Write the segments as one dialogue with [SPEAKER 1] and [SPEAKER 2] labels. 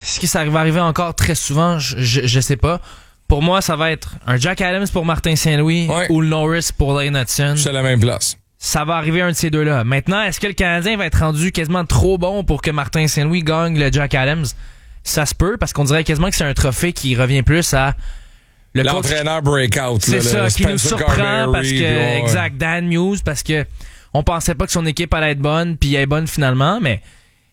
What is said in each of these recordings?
[SPEAKER 1] Est-ce que ça va arriver encore très souvent? Je sais pas. Pour moi, ça va être un Jack Adams pour Martin Saint-Louis ou le Norris pour Lane Hudson.
[SPEAKER 2] C'est la même place.
[SPEAKER 1] Ça va arriver un de ces deux-là. Maintenant, est-ce que le Canadien va être rendu quasiment trop bon pour que Martin Saint-Louis gagne le Jack Adams? Ça se peut, parce qu'on dirait quasiment que c'est un trophée qui revient plus à
[SPEAKER 2] l'entraîneur breakout.
[SPEAKER 1] C'est ça, qui nous surprend
[SPEAKER 2] Carberry,
[SPEAKER 1] parce que, exact, Dan Muse, parce que on pensait pas que son équipe allait être bonne, puis elle est bonne finalement, mais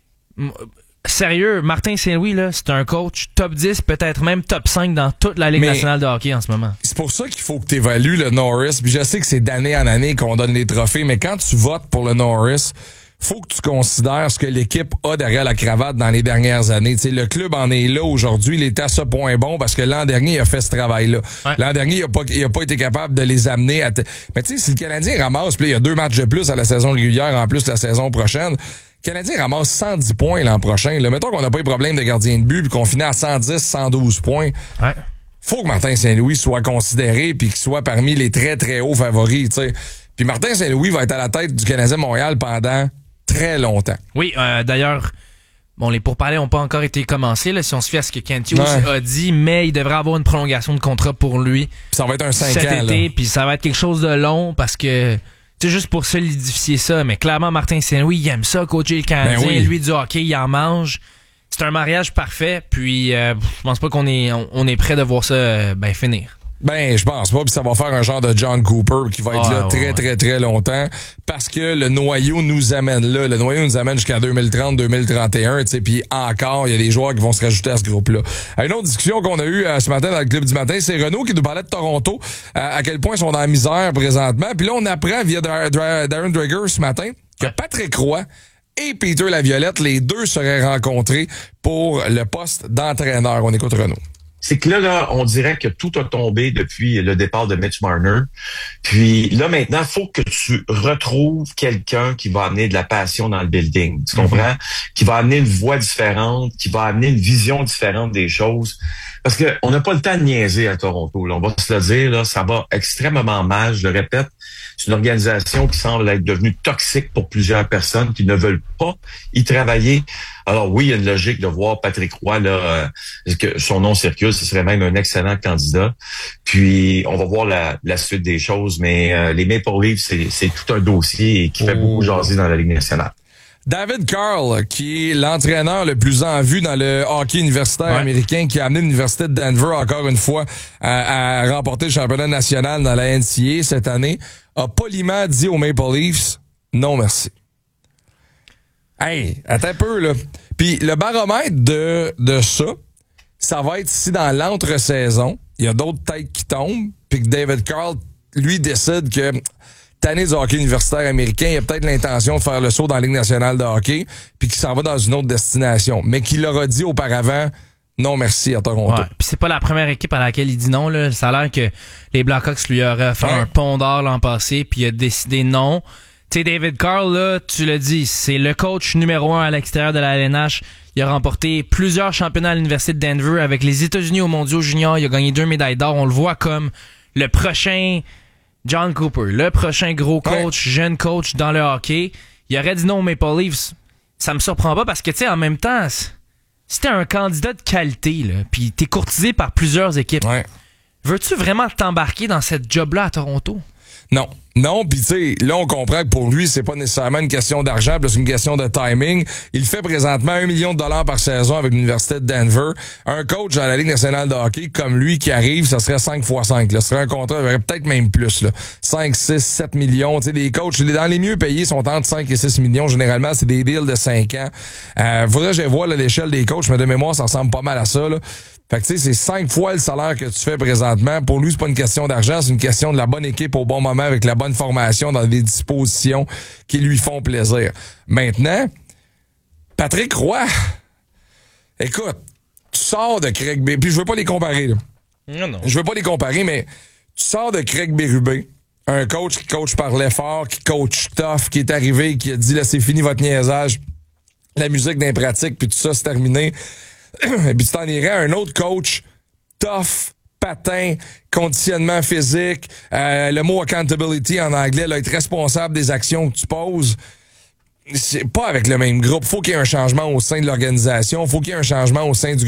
[SPEAKER 1] sérieux, Martin Saint-Louis, là, c'est un coach top 10, peut-être même top 5 dans toute la Ligue nationale de hockey en ce moment. C'est
[SPEAKER 2] pour ça qu'il faut que tu évalues le Norris. Puis je sais que c'est d'année en année qu'on donne les trophées, mais quand tu votes pour le Norris, faut que tu considères ce que l'équipe a derrière la cravate dans les dernières années. T'sais, le club en est là aujourd'hui, il est à ce point bon parce que l'an dernier, il a fait ce travail-là. Ouais. L'an dernier, il a pas été capable de les amener à... Mais tu sais, si le Canadien ramasse, puis il y a 2 matchs de plus à la saison régulière, en plus la saison prochaine, le Canadien ramasse 110 points l'an prochain. Là, mettons qu'on n'a pas eu de problème de gardien de but puis qu'on finit à 110, 112 points.
[SPEAKER 1] Ouais.
[SPEAKER 2] Faut que Martin Saint-Louis soit considéré puis qu'il soit parmi les très, très hauts favoris. T'sais. Puis Martin Saint-Louis va être à la tête du Canadien Montréal pendant très longtemps.
[SPEAKER 1] Oui, d'ailleurs, bon, les pourparlers n'ont pas encore été commencés, là, si on se fie à ce que Kent Hughes a dit, mais il devrait avoir une prolongation de contrat pour lui.
[SPEAKER 2] Ça va être un 5
[SPEAKER 1] cet
[SPEAKER 2] ans,
[SPEAKER 1] été, puis ça va être quelque chose de long parce que, tu sais, juste pour solidifier ça, mais clairement, Martin Saint-Louis, il aime ça, coacher le Canadien, lui, du hockey, il en mange. C'est un mariage parfait, puis je pense pas qu'on est prêt de voir ça finir.
[SPEAKER 2] Ben, je pense pas, puis ça va faire un genre de John Cooper qui va être là très, très longtemps, parce que le noyau nous amène là. Le noyau nous amène jusqu'à 2030-2031, tu sais, puis encore, il y a des joueurs qui vont se rajouter à ce groupe-là. Une autre discussion qu'on a eue ce matin dans le Club du matin, c'est Renaud qui nous parlait de Toronto, à quel point ils sont dans la misère présentement. Puis là, on apprend via Darren Dreger ce matin que Patrick Roy et Peter Laviolette, les deux seraient rencontrés pour le poste d'entraîneur. On écoute Renaud.
[SPEAKER 3] C'est que là, on dirait que tout a tombé depuis le départ de Mitch Marner. Puis là, maintenant, il faut que tu retrouves quelqu'un qui va amener de la passion dans le building. Tu comprends? Qui va amener une voix différente, qui va amener une vision différente des choses. Parce que on n'a pas le temps de niaiser à Toronto. Là. On va se le dire, là, ça va extrêmement mal. Je le répète, c'est une organisation qui semble être devenue toxique pour plusieurs personnes qui ne veulent pas y travailler. Alors oui, il y a une logique de voir Patrick Roy, là, que son nom circule, ce serait même un excellent candidat. Puis on va voir la suite des choses, mais les Maple Leafs, c'est tout un dossier qui fait beaucoup jaser dans la Ligue nationale.
[SPEAKER 2] David Carl, qui est l'entraîneur le plus en vue dans le hockey universitaire américain, qui a amené l'Université de Denver encore une fois à remporter le championnat national dans la NCAA cette année, a poliment dit aux Maple Leafs « Non, merci ». Hey, attends un peu, là. Puis le baromètre de ça va être si dans l'entre-saison, il y a d'autres têtes qui tombent, puis que David Carl, lui, décide que tanné du hockey universitaire américain, il a peut-être l'intention de faire le saut dans la Ligue nationale de hockey, puis qu'il s'en va dans une autre destination. Mais qu'il leur a dit auparavant, non merci à Toronto.
[SPEAKER 1] Ouais, puis c'est pas la première équipe à laquelle il dit non, là. Ça a l'air que les Blackhawks lui auraient fait un pont d'or l'an passé, puis il a décidé non. Tu sais, David Carl, là, tu l'as dit, c'est le coach numéro 1 à l'extérieur de la LNH. Il a remporté plusieurs championnats à l'Université de Denver avec les États-Unis aux mondiaux juniors. Il a gagné 2 médailles d'or. On le voit comme le prochain John Cooper, le prochain gros coach, jeune coach dans le hockey. Il aurait dit non aux Maple Leafs. Ça me surprend pas parce que, tu sais, en même temps, si t'es un candidat de qualité, là, pis t'es courtisé par plusieurs équipes, veux-tu vraiment t'embarquer dans cette job-là à Toronto?
[SPEAKER 2] Non. Non, puis tu sais, là, on comprend que pour lui, c'est pas nécessairement une question d'argent, c'est une question de timing. Il fait présentement $1 million par saison avec l'Université de Denver. Un coach dans la Ligue nationale de hockey comme lui qui arrive, ça serait 5 x 5. Là. Ce serait un contrat, peut-être même plus. Là. 5, 6, 7 millions. Tu sais, les coachs, dans les mieux payés, sont entre 5 et 6 millions. Généralement, c'est des deals de 5 ans. Faudrait que je vois l'échelle des coachs, mais de mémoire, ça ressemble pas mal à ça. Là. Fait que tu sais, c'est 5 fois le salaire que tu fais présentement. Pour lui, c'est pas une question d'argent, c'est une question de la bonne équipe au bon moment avec la bonne formation dans des dispositions qui lui font plaisir. Maintenant, Patrick Roy, écoute, tu sors de Craig Berube, puis je veux pas les comparer, là.
[SPEAKER 1] Non.
[SPEAKER 2] Je veux pas les comparer, mais tu sors de Craig Berube, un coach qui coach par l'effort, qui coach tough, qui est arrivé, qui a dit là, c'est fini votre niaisage, la musique d'un pratique, puis tout ça, c'est terminé. Et puis tu t'en irais à un autre coach tough, patin, conditionnement physique, le mot accountability en anglais, là, être responsable des actions que tu poses. C'est pas avec le même groupe. Faut qu'il y ait un changement au sein de l'organisation. Faut qu'il y ait un changement au sein du